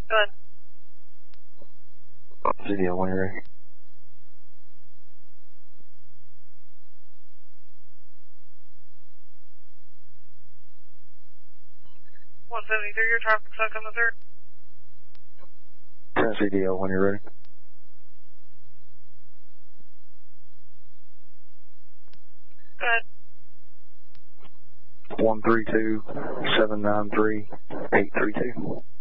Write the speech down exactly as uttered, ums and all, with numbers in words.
Go ahead. Video when you're ready. one seventy-three, your traffic stuck on the third. Tennessee D L when you're ready. Go ahead. one three two, seven nine three, eight three two.